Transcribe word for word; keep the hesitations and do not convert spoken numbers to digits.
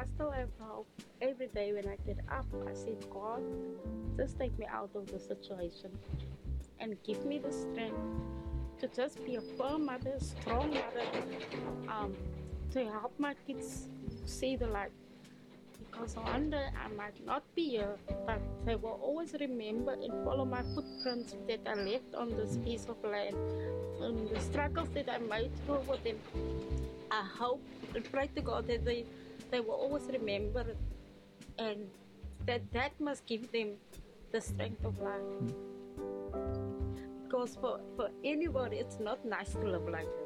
I still have hope. Every day when I get up, I say, God, just take me out of the situation and give me the strength to just be a firm mother, strong mother, um, to help my kids see the light. Because one day I might not be here, but they will always remember and follow my footprints that I left on this piece of land and the struggles that I made through with them. I hope and pray to God that they, they will always remember it, and that that must give them the strength of life. Because for, for anybody, it's not nice to live like that.